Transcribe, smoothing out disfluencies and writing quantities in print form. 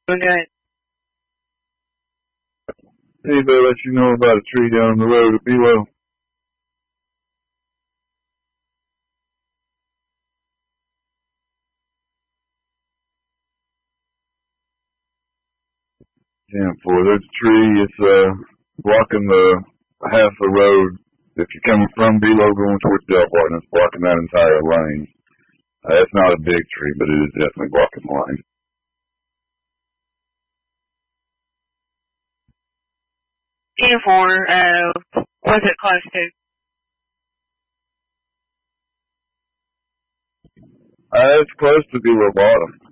doing? Hey, they'll let you know about a tree down the road at Below. Damn, boy, there's a tree. It's blocking the half the road. If you're coming from Below going towards Delport, it's blocking that entire lane. It's not a big tree, but it is definitely blocking the lane. 4, what's it close to? It's close to Below Bottom.